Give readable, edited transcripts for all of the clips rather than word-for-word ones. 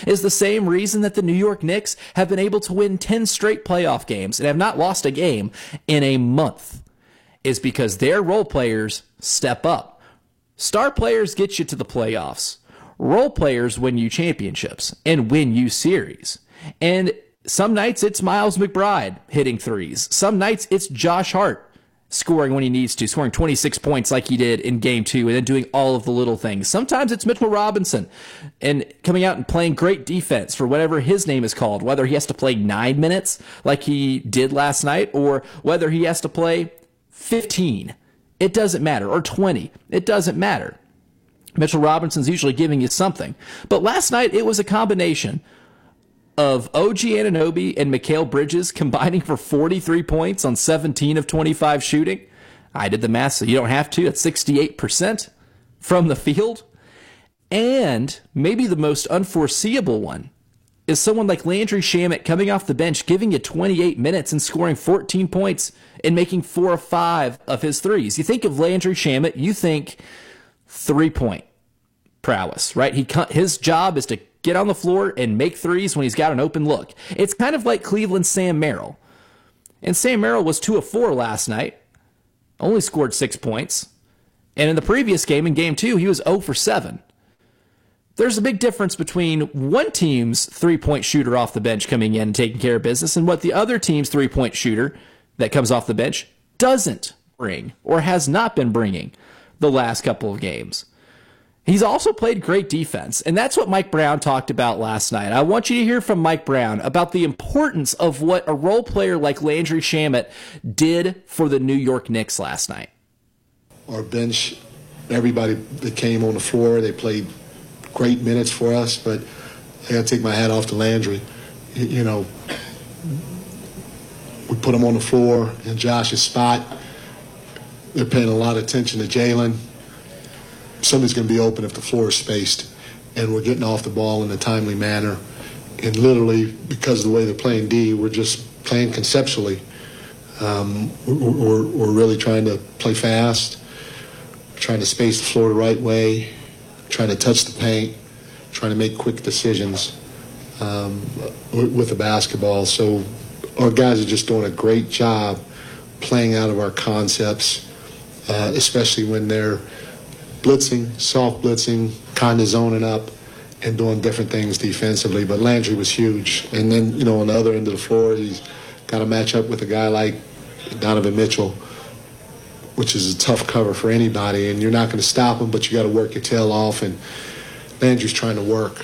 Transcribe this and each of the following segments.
is the same reason that the New York Knicks have been able to win 10 straight playoff games and have not lost a game in a month, is because their role players step up. Star players get you to the playoffs. Role players win you championships and win you series. And some nights it's Miles McBride hitting threes. Some nights it's Josh Hart scoring when he needs to, scoring 26 points like he did in Game 2 and then doing all of the little things. Sometimes it's Mitchell Robinson and coming out and playing great defense for whatever his name is called, whether he has to play 9 minutes like he did last night or whether he has to play 15. It doesn't matter. Or 20. It doesn't matter. Mitchell Robinson's usually giving you something. But last night it was a combination of OG Anunoby and Mikal Bridges combining for 43 points on 17 of 25 shooting. I did the math, so you don't have to. That's 68% from the field. And maybe the most unforeseeable one is someone like Landry Shamet coming off the bench, giving you 28 minutes and scoring 14 points and making 4 or 5 of his threes. You think of Landry Shamet, you think 3-point prowess, right? His job is to get on the floor and make threes when he's got an open look. It's kind of like Cleveland's Sam Merrill. And Sam Merrill was 2 of 4 last night, only scored 6 points. And in the previous game, in Game 2, he was 0 for 7. There's a big difference between one team's 3-point shooter off the bench coming in and taking care of business and what the other team's 3-point shooter that comes off the bench doesn't bring or has not been bringing the last couple of games. He's also played great defense, and that's what Mike Brown talked about last night. I want you to hear from Mike Brown about the importance of what a role player like Landry Shamet did for the New York Knicks last night. Our bench, everybody that came on the floor, they played great minutes for us, but I got to take my hat off to Landry. You know, we put him on the floor in Josh's spot. They're paying a lot of attention to Jalen. Somebody's going to be open if the floor is spaced, and we're getting off the ball in a timely manner. And literally, because of the way they're playing D, we're just playing conceptually. We're really trying to play fast, trying to space the floor the right way, trying to touch the paint, trying to make quick decisions with the basketball. So our guys are just doing a great job playing out of our concepts, especially when they're blitzing, soft blitzing, kind of zoning up and doing different things defensively. But Landry was huge. And then, you know, on the other end of the floor, he's got to match up with a guy like Donovan Mitchell, which is a tough cover for anybody. And you're not going to stop him, but you got to work your tail off. And Landry's trying to work.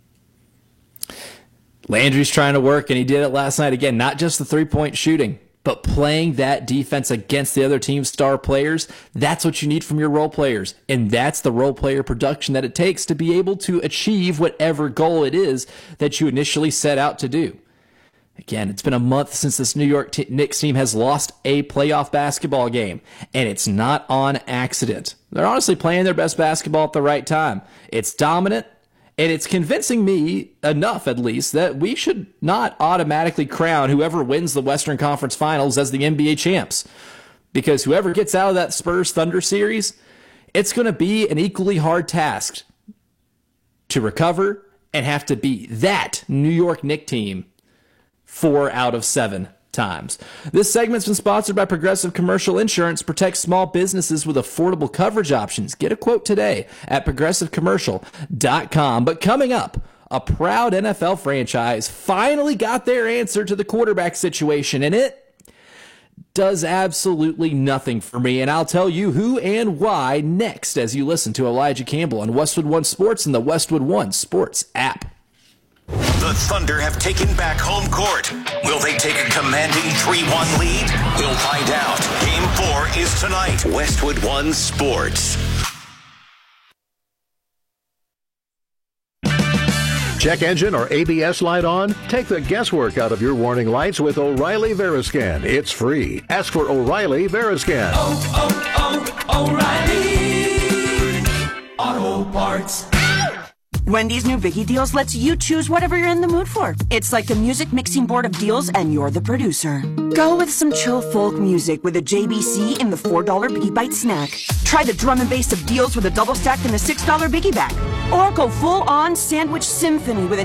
Landry's trying to work, and he did it last night again. Not just the 3-point shooting, but playing that defense against the other team's star players. That's what you need from your role players. And that's the role player production that it takes to be able to achieve whatever goal it is that you initially set out to do. Again, it's been a month since this New York Knicks team has lost a playoff basketball game, and it's not on accident. They're honestly playing their best basketball at the right time. It's dominant, and it's convincing me enough, at least, that we should not automatically crown whoever wins the Western Conference Finals as the NBA champs. Because whoever gets out of that Spurs-Thunder series, it's going to be an equally hard task to recover and have to beat that New York Knicks team 4 out of 7 times. This segment's been sponsored by Progressive Commercial Insurance. Protect small businesses with affordable coverage options. Get a quote today at progressivecommercial.com. But coming up, a proud NFL franchise finally got their answer to the quarterback situation, and it does absolutely nothing for me. And I'll tell you who and why next as you listen to Elijah Campbell on Westwood One Sports and the Westwood One Sports app. The Thunder have taken back home court. Will they take a commanding 3-1 lead? We'll find out. Game 4 is tonight. Westwood One Sports. Check engine or ABS light on? Take the guesswork out of your warning lights with O'Reilly Veriscan. It's free. Ask for O'Reilly Veriscan. O'Reilly Auto Parts. Wendy's new Biggie Deals lets you choose whatever you're in the mood for. It's like a music mixing board of deals, and you're the producer. Go with some chill folk music with a JBC in the $4 Biggie Bite snack. Try the drum and bass of deals with a double stack in the $6 Biggie Bag. Or go full-on sandwich symphony with a